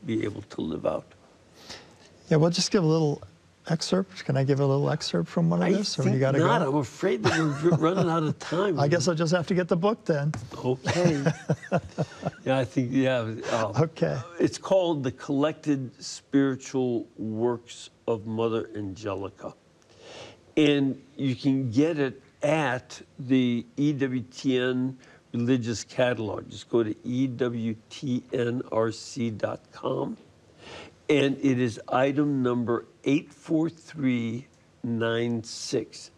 be able to live out. Yeah, we'll just give a little excerpt. Can I give a little excerpt from one of this? I think you gotta not. go? I'm afraid that we're running out of time. I guess I'll just have to get the book then. Okay. Yeah, I think, yeah. Okay. It's called The Collected Spiritual Works of Mother Angelica. And you can get it at the EWTN Religious Catalog. Just go to EWTNRC.com. And it is item number 84396.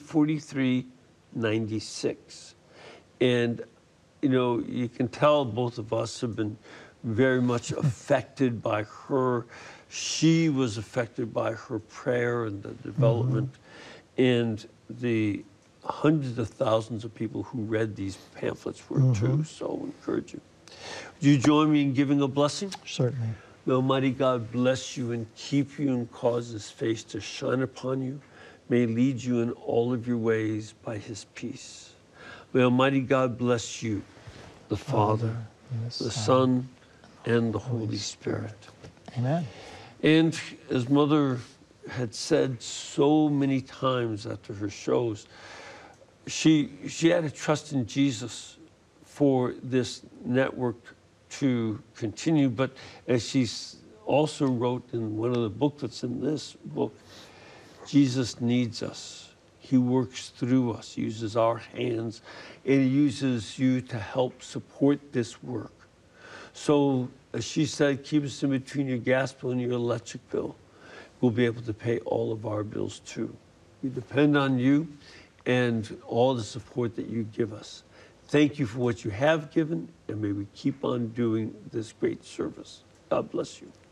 84396. And, you know, you can tell both of us have been very much affected by her. She was affected by her prayer and the development. And the hundreds of thousands of people who read these pamphlets were too. So I encourage you. Would you join me in giving a blessing? Certainly. May Almighty God bless you and keep you and cause His face to shine upon you. May He lead you in all of your ways by His peace. May Almighty God bless you, the Father, the Son, and the Holy Spirit. Amen. And as Mother had said so many times after her shows, she had a trust in Jesus for this network to continue, but as she also wrote in one of the booklets in this book, Jesus needs us. He works through us, uses our hands, and He uses you to help support this work. So, as she said, keep us in between your gas bill and your electric bill. We'll be able to pay all of our bills too. We depend on you and all the support that you give us. Thank you for what you have given, and may we keep on doing this great service. God bless you.